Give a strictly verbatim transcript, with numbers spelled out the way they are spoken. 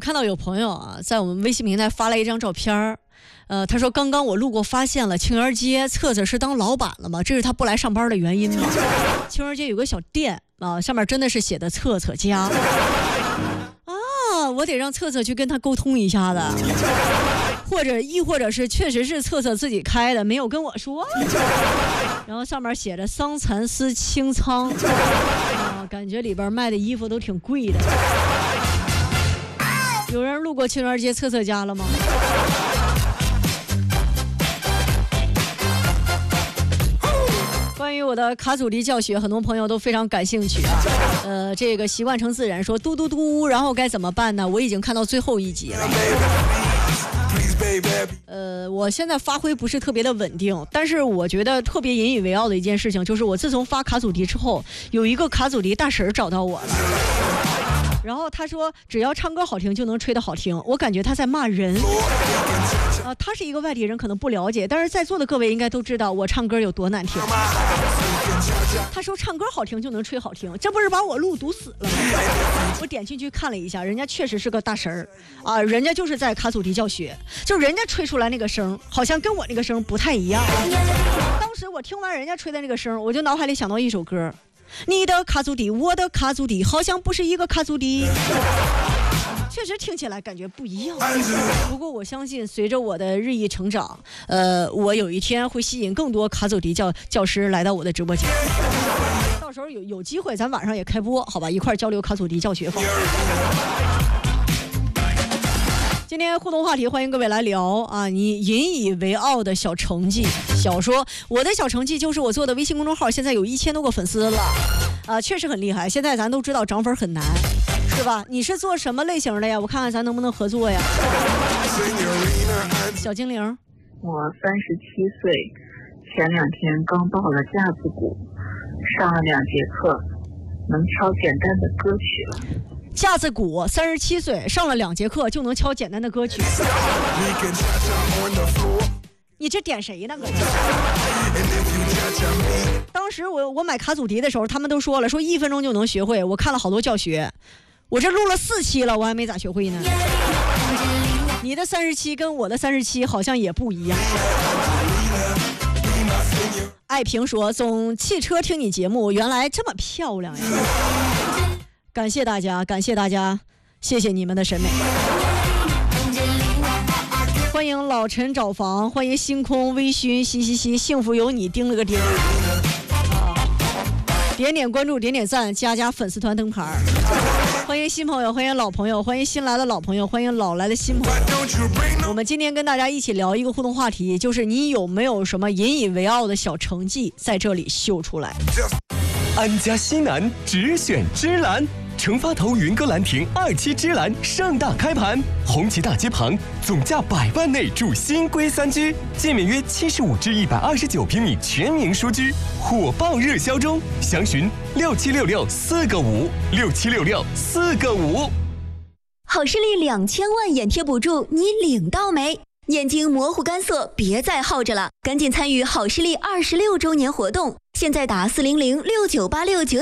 看到有朋友啊，在我们微信平台发了一张照片，呃，他说刚刚我路过发现了庆元街，策策是当老板了吗？这是他不来上班的原因吗？庆元街有个小店啊，上面真的是写的策策家啊，我得让策策去跟他沟通一下的，或者亦或者是确实是策策自己开的，没有跟我说，然后上面写着桑蚕丝清仓啊，感觉里边卖的衣服都挺贵的。有人路过庆元街策策家了吗？关于我的卡祖笛教学，很多朋友都非常感兴趣啊。呃，这个习惯成自然说嘟嘟嘟，然后该怎么办呢？我已经看到最后一集了。呃，我现在发挥不是特别的稳定，但是我觉得特别引以为傲的一件事情，就是我自从发卡祖笛之后，有一个卡祖笛大神找到我了。然后他说只要唱歌好听就能吹得好听，我感觉他在骂人啊，他是一个外地人可能不了解，但是在座的各位应该都知道我唱歌有多难听。他说唱歌好听就能吹好听，这不是把我路堵死了吗？我点进去看了一下，人家确实是个大神儿啊，人家就是在卡祖笛教学，就人家吹出来那个声好像跟我那个声不太一样。当时我听完人家吹的那个声，我就脑海里想到一首歌，你的卡祖笛，我的卡祖笛，好像不是一个卡祖笛，确实听起来感觉不一样。不过我相信，随着我的日益成长，呃，我有一天会吸引更多卡祖笛教教师来到我的直播间。到时候有有机会，咱晚上也开播，好吧，一块交流卡祖笛教学方。今天互动话题，欢迎各位来聊啊！你引以为傲的小成绩。小说我的小成绩就是我做的微信公众号，现在有一千多个粉丝了，啊，确实很厉害。现在咱都知道涨粉很难，是吧？你是做什么类型的呀？我看看咱能不能合作呀。小精灵， 我三十七岁，前两天刚报了架子鼓，上了两节课，能敲简单的歌曲了。 架子鼓，三十七岁，上了两节课就能敲简单的歌曲。你这点谁呢？哥？当时我我买卡祖笛的时候，他们都说了，说一分钟就能学会。我看了好多教学，我这录了四期了，我还没咋学会呢。你的三十七跟我的三十七好像也不一样。爱萍说，从汽车听你节目，原来这么漂亮呀！感谢大家，感谢大家，谢谢你们的审美。欢迎老陈找房，欢迎星空微醺，嘻嘻嘻，幸福有你，盯了个钉啊！点点关注，点点赞，加加粉丝团灯牌。欢迎新朋友，欢迎老朋友，欢迎新来的老朋友，欢迎老来的新朋友。我们今天跟大家一起聊一个互动话题，就是你有没有什么引以为傲的小成绩在这里秀出来？ 安家西南只选芝兰，成发头云歌兰亭二期芝兰盛大开盘，红旗大街旁，总价百万内住新规三居，建面约七十五至一百二十九平米全民书居，火爆热销中，详询六七六六四个五六七六六四个五。 好视力两千万眼贴补助，你领到没？眼睛模糊干涩，别再耗着了，赶紧参与好视力二十六周年活动！现在打四零零六九八六九